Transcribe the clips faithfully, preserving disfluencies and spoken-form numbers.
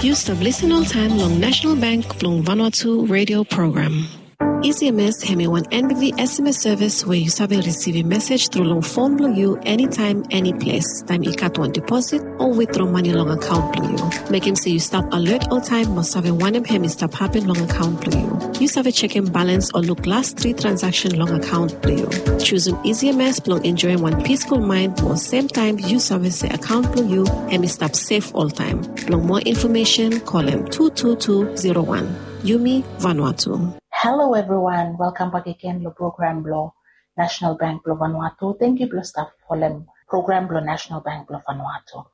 You stop listen all time long National Bank Plong Vanuatu radio program. Easy M S Hemi one N B V S M S service where you save receive a message through long phone below you anytime, any place. Time you cut one deposit or withdraw money long account below you. Make him say you stop alert all time must have a one M Hemi stop happen long account below you. You save a checking balance or look last three transaction long account below you. Choosing Easy M S plong enjoying one peaceful mind or same time you service the account below you Hemi stop safe all time. Plong more information call him two two two zero one. Yumi Vanuatu. Hello everyone, welcome back again to program Blow National Bank Blow Vanuatu. Thank you Blow staff for them program Blow National Bank Blow Vanuatu.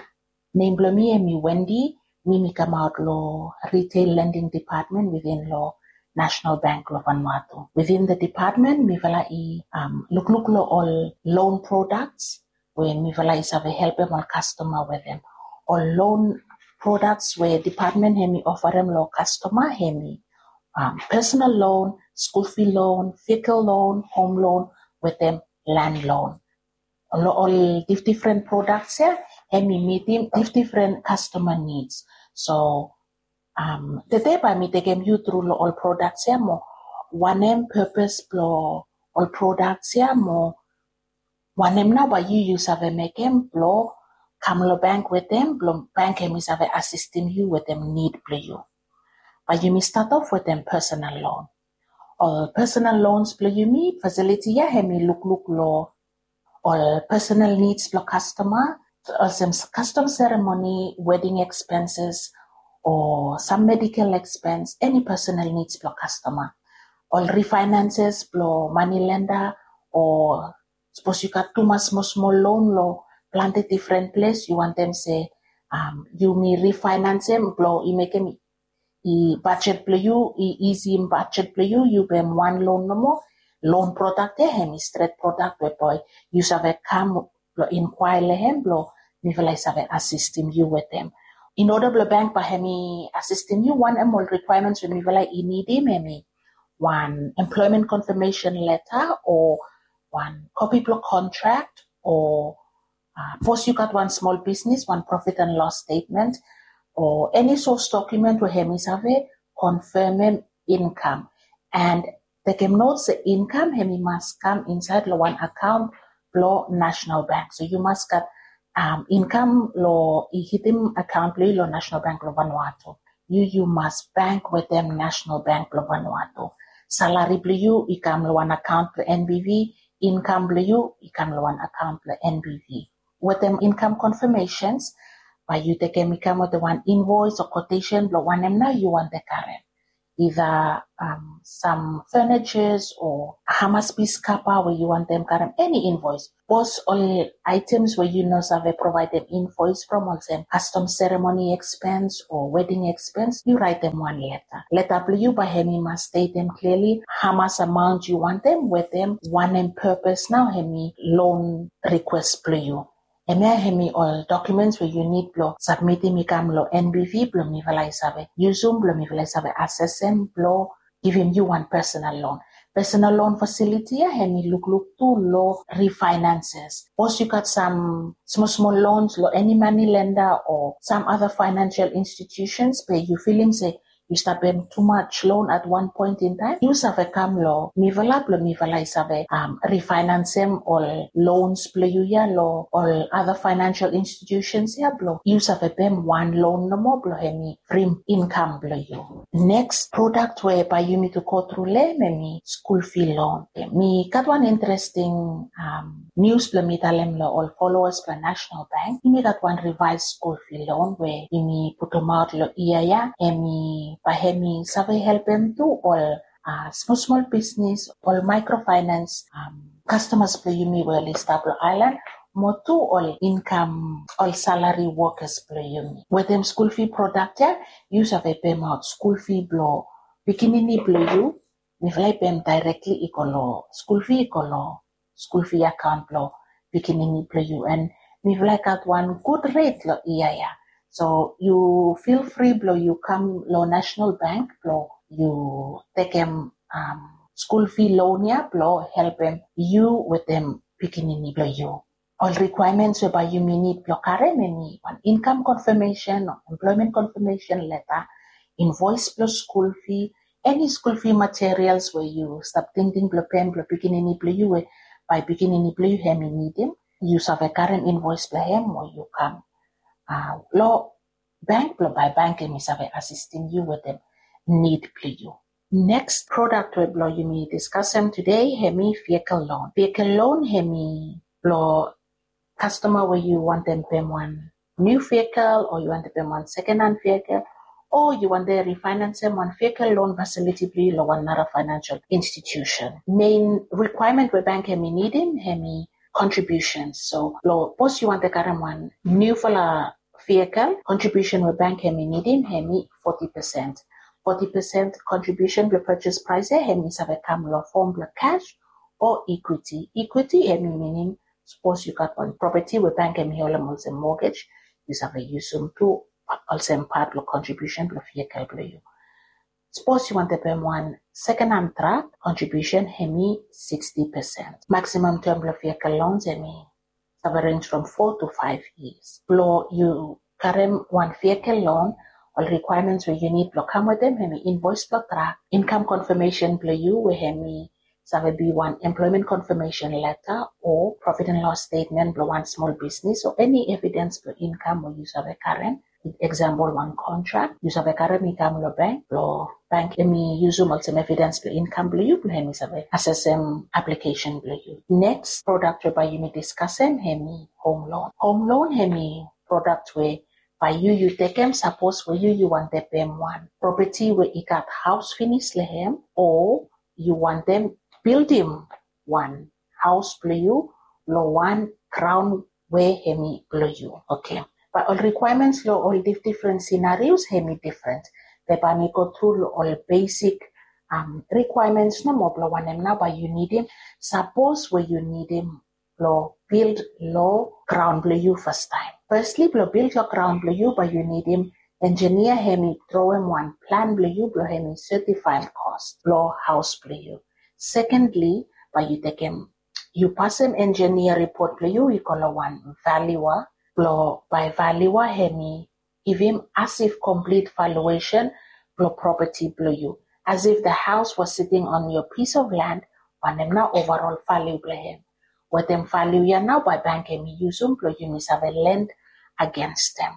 Name Blow me and me Wendy, me me come out Law Retail Lending Department within Law National Bank Blow Vanuatu. Within the department, me vala I um look look lo all loan products where me vala is have a help them all customer with them. All loan products where department hemi offer them law customer hemi. Um, personal loan, school fee loan, vehicle loan, home loan, with them land loan. All, all different products here, and we meeting different customer needs. So, um, the day by me take you through all products here more. One name purpose blow all products here more. One name now by you use have a make them blow. Come to bank with them, blow bank him is have assisting you with them need blow you. But you may start off with them personal loan. All personal loans play you meet facility ya hemi look look law. All personal needs for customer, or some custom ceremony, wedding expenses, or some medical expense, any personal needs for customer. All refinances for money lender, or suppose you got too much small small loan law, plant a different place, you want them say, um, you may refinance them, blow, you make them I budget play you, I easy budget play you, you bem one loan no more, loan product eh, hemi straight product we boy, you have come inquire him blow, nivela have assisting you with them. In order to bank by hemi assisting you, one and all requirements when nivela I need him hemi, one employment confirmation letter or one copy block contract or uh, post you got one small business, one profit and loss statement, or any source document where him is have a confirming income. And they can note the income him must come inside the one account law National Bank. So you must get um income law hit him account law National Bank law Vanuatu. You you must bank with them National Bank law Vanuatu. Salary blue you come one account the N B V, income blue you come one account the N B V. With them income confirmations, by you take a come with the one invoice or quotation, but one them now you want the current. Either um, some furnitures or Hamas piece kappa where you want them current, any invoice. Both all items where you know have provide them invoice from all them custom ceremony expense or wedding expense, you write them one letter. Letter you by hemi must state them clearly how much amount you want them with them, one and purpose now hemi loan request play you. Eme hemi all documents where you need blow submitting me come lo N B V blow me vala isabe. You zoom blow me vala isabe assessing blow giving you one personal loan. Personal loan facility ya hemi look look to low refinances. Also you got some small small loans lo any money lender or some other financial institutions where you feel him say you start paying too much loan at one point in time. You have come law, mivala blow mivala isabe um refinance them all loans blow you ya law all other financial institutions ya blow. You have them one loan no more blow hemi free income blow you. Next product whereby you need to go through le me school fee loan. Me got one interesting um news blow me tell them all followers for National Bank. Me got one revised school fee loan where me put them out lo iya ya and me by hemi survey help them to all uh, small small business, all microfinance um, customers play you me well established island, more to all income, all salary workers play you me. With them school fee product yeah, you have a pay out school fee blow, beginning blow you, if I pay them directly equal school fee equal school fee account blow, beginning blow you and if like at one good rate lo yeah yeah. So you feel free, blow, you come low National Bank, blow, you take them um, school fee loan, yeah, blow, help them, you with them picking in blow you. all requirements whereby you may need your current any one income confirmation or employment confirmation letter, invoice plus school fee, any school fee materials where you start thinking blo pen blo beginning blo you by beginning blo you hem in need him, use of a current invoice blo hem or you come uh law bank blo by bank and is assisting you with them need blo you. Next product we blo you may discuss them today, hemi vehicle loan. Vehicle loan hemi blo customer where you want them pay one new vehicle or you want to pay one second-hand vehicle or you want to refinance them one vehicle loan facility below one another financial institution. Main requirement where bank hemi needing hemi contributions. So lo post you want the current one new for a vehicle contribution where bank hemi needing hemi forty percent. forty percent contribution the purchase price hemi have come law form the cash or equity. Equity hemi meaning suppose you got one property with bank and also mortgage, you have a use to also part of contribution to vehicle for you. Suppose you want to pay one second hand truck contribution hemi sixty percent. Maximum term of vehicle loans hemi have a range from four to five years. Blow you current one vehicle loan, all requirements where you need to come with them, hemi invoice per truck, income confirmation for you where hemi so that would be one employment confirmation letter or profit and loss statement for one small business or any evidence for income or use of a current. Example, one contract, use of a current income or bank, or bank emi use some evidence for income for you, hemi sabe assess them application for you. Next product whereby you may discuss them, hemi home loan. Home loan hemi product where by you you take them, suppose where you you want to pay one property where you got house finish lehem or you want them build him one house for you, lo one crown where hemi below you. Okay. But all requirements lo all different scenarios hemi different. Whereby me go through all basic um requirements no more blow one them now but you need him. Suppose where you need him lo build low ground below you first time. Firstly, blow build your ground below you but you need him. Engineer hemi throw him one plan below you blow hemi certified cost blow house below you. Secondly, by you take him, you pass him engineer report for you, you call a one valuer, blow by valuer hemi, give him as if complete valuation, blow property blow you, as if the house was sitting on your piece of land, and them now overall value blow him. What them value ya now by bank hemi use them, blow you must have a lend against them.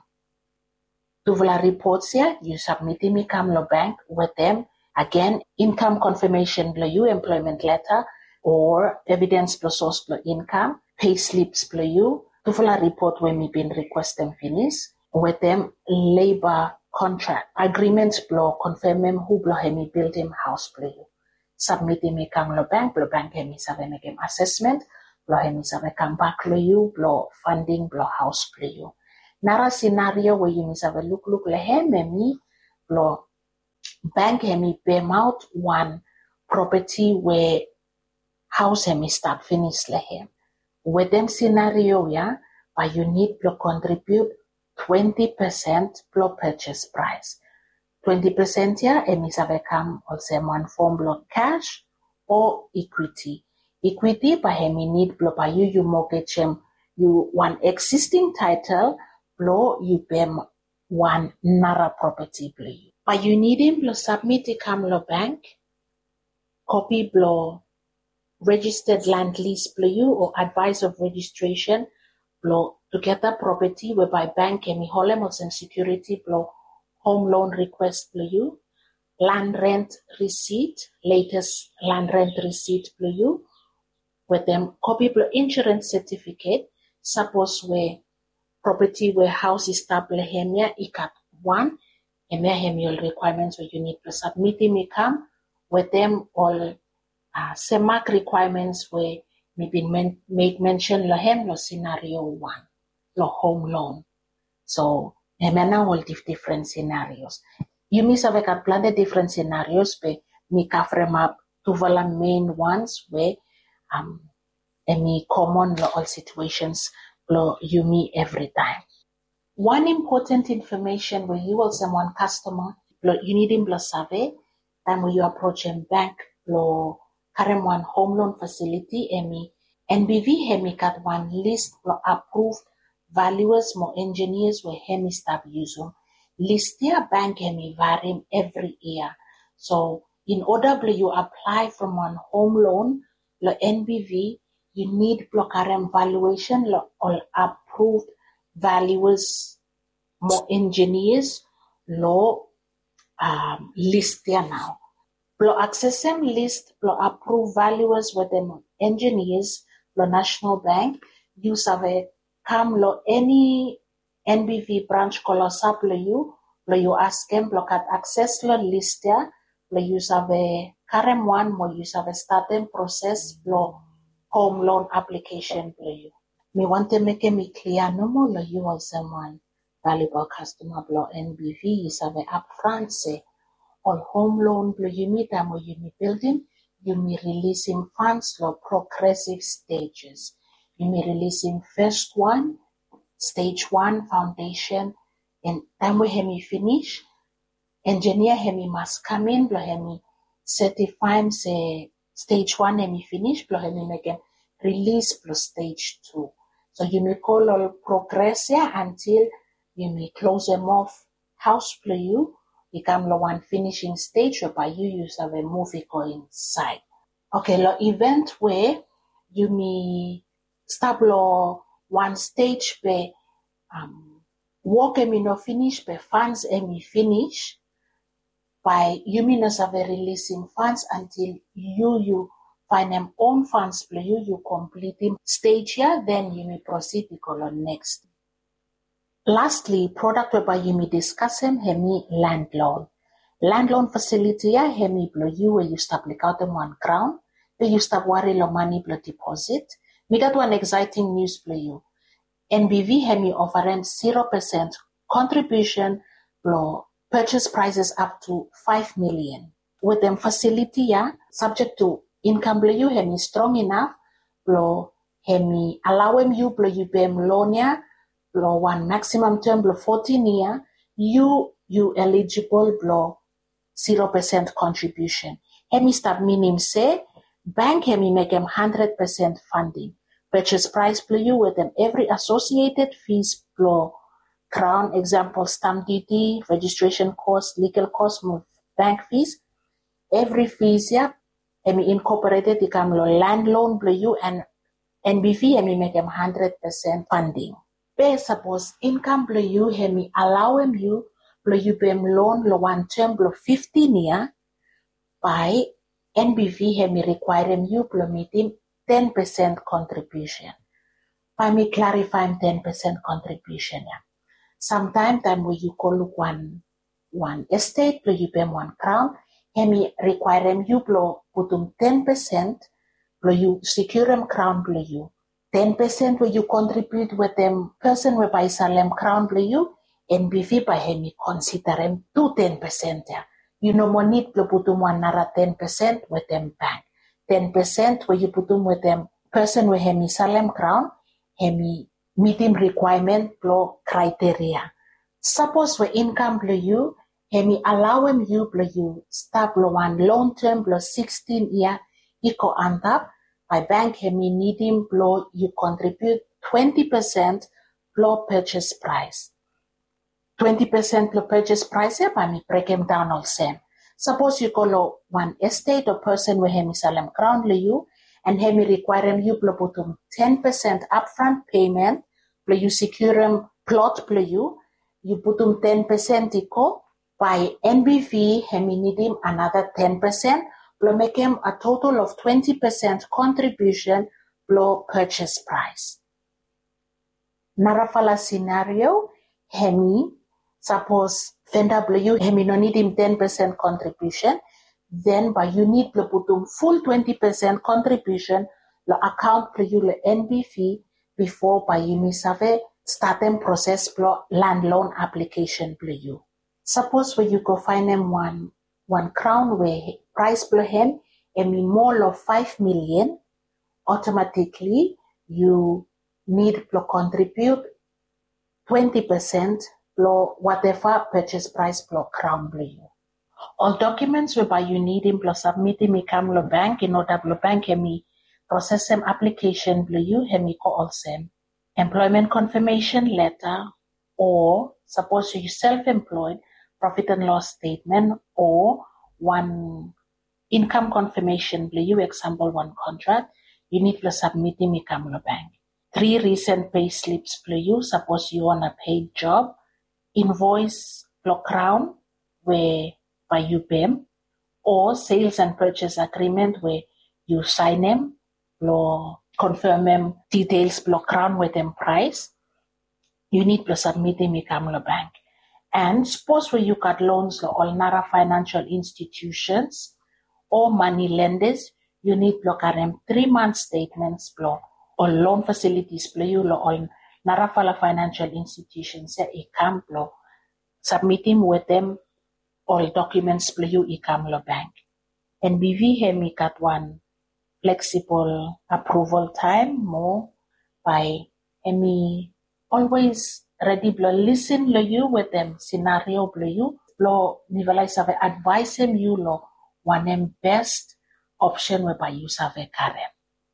To vola reports here, you submit him come lo bank with them. Again, income confirmation below you, employment letter, or evidence plus source plus income, pay slips below you, to fill a report when me been request them finish, with them labor contract, agreements below confirm him who below him build him house below you. Submit him come lo bank, below bank him is have make him assessment, below him is have come back below you, below funding below house below you. Nara scenario where you miss have a look look le him me below bank hemi pay out one property where house hemi start finish lehem. With them scenario yeah, but you need to contribute twenty percent plus purchase price. twenty percent yeah, hemi have come also one form block cash or equity. Equity by hemi need blow by you you mortgage him you one existing title blow you pay one nara property blow you. But you need him to submit the Camlo Bank, copy blow registered land lease blow you or advice of registration blow to get that property whereby bank emi holem or some security blow home loan request blow you, land rent receipt, latest land rent receipt blow you, with them copy blow insurance certificate, suppose where property where house is established hemia ikat one. And there have your requirements where you need to submit him come with them all uh, SEMAC requirements where maybe men, make mention lahem no scenario one, no home loan. So there are now all different scenarios. You may have a plan of different scenarios, but me frame up two the main ones where um any common all situations you meet every time. One important information where you will someone customer, you need him plus survey, and when you approach him bank, lo current one home loan facility, emi N B V hemi kat one list lo approved valuers mo engineers we hemi stab usum. List ya bank hemi varim every year. So in order for you apply from one home loan lo N B V, you need blokarem valuation lo all approved valuers mo engineers lo um, list ya now. Lo accessem list lo approved valuers with them engineers lo National Bank, you save come lo any N B V branch kolo sap lo you, lo you ask them lo kat access lo list ya, lo you save karem one mo you save starting process lo home loan application lo you. Me want to make me clear no more lo you are someone valuable customer lo N B V, you save upfront say all home loan lo you meet am or you meet building, you may releasing funds lo progressive stages. You may releasing first one, stage one foundation, and time we hemi finish, engineer hemi must come in, lo hemi certify say stage one hemi finish, lo hemi make release plus stage two. So you may call all progress here until you may close them off house play you, become the one finishing stage whereby you use have a movie go inside. Okay, lo event where you may start lo one stage where um work emi no finish, but funds emi finish. By you mean as have a releasing funds until you you find them own funds play you you completing stage here, then you may proceed to go on next. Lastly, product whereby you may discuss him hemi land loan. Land loan facility ya hemi blow you where you start like out them one crown, where you start worry lo money blow deposit. We got one exciting news for you. N B V hemi offering zero percent contribution blow purchase prices up to five million. With them facility ya, subject to income blow you hemi strong enough, blow hemi allow him you blow you pay loan ya, blow one maximum term blow fourteen year, you you eligible blow zero percent contribution. Hemi start meaning say, bank hemi make them one hundred percent funding. Purchase price blow you with them every associated fees blow crown, example stamp duty, registration cost, legal cost, bank fees. Every fees yeah, hemi incorporated become lo land loan blow you and N B V hemi make them one hundred percent funding. Pay suppose income blow you hemi allow him you blow you pay loan lo one term blow fifteen year by N B V hemi require him you blow meet him ten percent contribution. By me clarify ten percent contribution yeah. Sometimes time when you call look one one estate blow you pay one crown, hemi require him you blow put him ten percent blow you secure him crown blow you. ten percent where you contribute with them person whereby Salem crown blow you, N B V by hemi consider him to ten percent yeah. You no more need to put them one another ten percent with them bank. ten percent where you put them with them person where hemi Salem crown, hemi meeting requirement blow criteria. Suppose where income blow you, hemi allow him you blow you start blow one long term blow sixteen year eco antap. By bank hemi need him blow you contribute twenty percent blow purchase price. twenty percent blow purchase price yeah, by me break him down all same. Suppose you call one estate or person where hemi Salem crown blow you and hemi require him you blow put him ten percent upfront payment, blow you secure him plot blow you, you put him ten percent eco. By N B V hemi need him another ten percent, blow make him a total of twenty percent contribution blow purchase price. Narafala scenario, hemi, suppose vendor blow you, hemi no need him ten percent contribution, then by you need to put him full twenty percent contribution, the account blow you the N B V before by you may save starting process blow land loan application blow you. Suppose where you go find them one one crown where price blow him and me more of five million, automatically you need to contribute twenty percent blow whatever purchase price blow crown blow you. All documents whereby you need him plus submit him come lo bank in order blow bank me process sem application blo you hemi ko olsem employment confirmation letter, or suppose you self-employed, profit and loss statement, or one income confirmation blo you example one contract, you need to submit in Kamlo Bank. Three recent pay slips blo you, suppose you on a paid job, invoice blo crown where by you pay, or sales and purchase agreement where you sign them, blo confirm them details blo crown with them price, you need to submit in Kamlo Bank. And suppose where you got loans lo all Nara financial institutions or money lenders, you need to get them three month statements blo or loan facilities blo you lo all Nara financial institutions ya ikam blo submitting with them all documents blo you Kamlo Bank. And B V hemi got one flexible approval time more by hemi always ready blo listen lo you with them scenario blo you blo nivalay save advise him you lo one them best option whereby you save karem.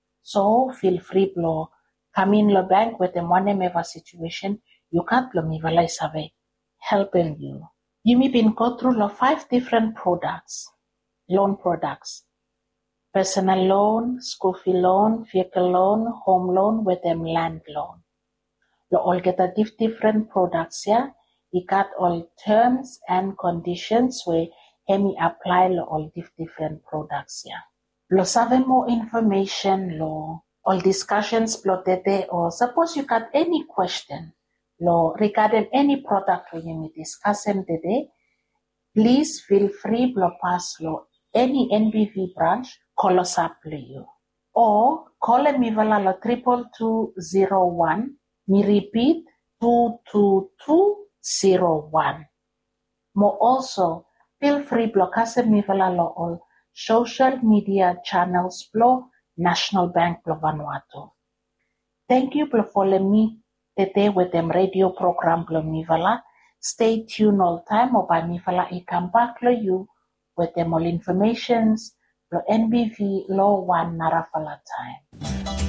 So feel free blo come in lo bank with them one them ever situation you can't blo nivalay save helping you. You may been go through lo five different products, loan products. Personal loan, school fee loan, vehicle loan, home loan with them land loan. You all get a diff different products here. You got all terms and conditions where hemi apply lo all diff different products here. Lo save more information lo all discussions blo tete, or suppose you got any question lo regarding any product when you may discuss them today, please feel free blo pass lo any N B V branch call us up you. Or call me vala lo triple two zero one. Me repeat two two two zero one. Mo also feel free block us me vala lo all social media channels blo National Bank blo Vanuatu. Thank you blo follow me today with them radio program blo me vala. Stay tuned all time or by me vala I come back lo you with them all informations blo N B V lo one Narafala time.